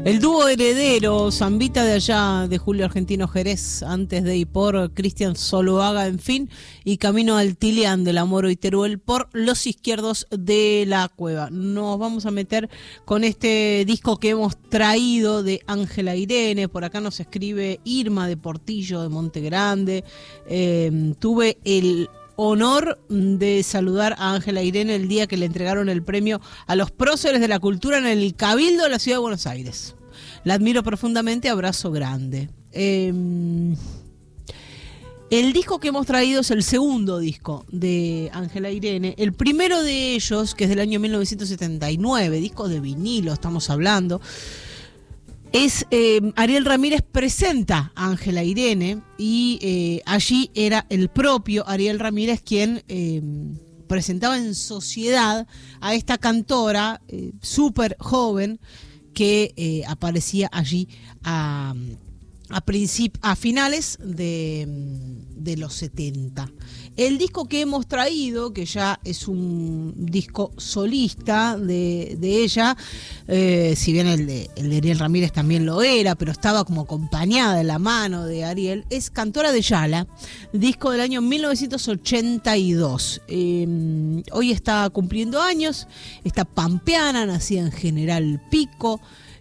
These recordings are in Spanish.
El dúo heredero, Zambita de allá, de Julio Argentino Jerez, antes de y por Cristian Zuluaga, en fin, y Camino al Tilián de la Moro y Teruel por Los Izquierdos de la Cueva. Nos vamos a meter con este disco que hemos traído de Ángela Irene. Por acá nos escribe Irma de Portillo, de Monte Grande. Tuve el honor de saludar a Ángela Irene el día que le entregaron el premio a los próceres de la cultura en el Cabildo de la Ciudad de Buenos Aires. La admiro profundamente, abrazo grande. El disco que hemos traído es el segundo disco de Ángela Irene. El primero de ellos, que es del año 1979, disco de vinilo estamos hablando, es Ariel Ramírez presenta a Ángela Irene y allí era el propio Ariel Ramírez quien presentaba en sociedad a esta cantora súper joven que aparecía allí a finales de los 70. El disco que hemos traído, que ya es un disco solista de ella, si bien el de Ariel Ramírez también lo era, pero estaba como acompañada de la mano de Ariel, es Cantora de Yala, disco del año 1982. Hoy está cumpliendo años, está pampeana, nacida en General Pico.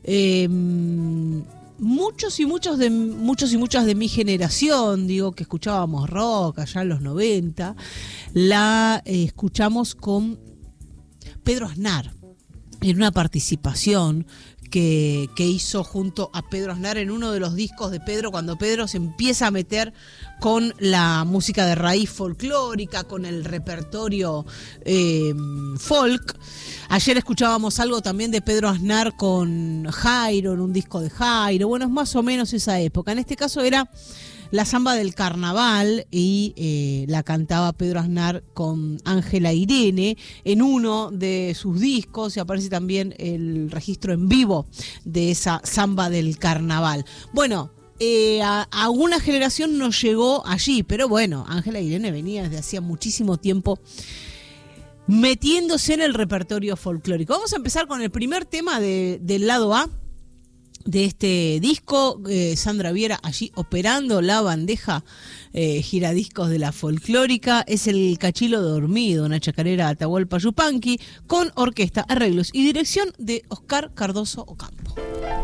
Muchos y muchas de mi generación, digo, que escuchábamos rock allá en los 90, la escuchamos con Pedro Aznar en una participación que hizo junto a Pedro Aznar en uno de los discos de Pedro, cuando Pedro se empieza a meter con la música de raíz folclórica, con el repertorio folk. Ayer escuchábamos algo también de Pedro Aznar con Jairo, en un disco de Jairo. Bueno, es más o menos esa época. En este caso era la Samba del Carnaval y la cantaba Pedro Aznar con Ángela Irene en uno de sus discos, y aparece también el registro en vivo de esa Samba del Carnaval. Bueno, a una generación nos llegó allí, pero bueno, Ángela Irene venía desde hacía muchísimo tiempo metiéndose en el repertorio folclórico. Vamos a empezar con el primer tema del lado A de este disco, Sandra Viera allí operando la bandeja giradiscos de la folclórica. Es el Cachilo Dormido, una chacarera Atahualpa Yupanqui con orquesta, arreglos y dirección de Oscar Cardoso Ocampo.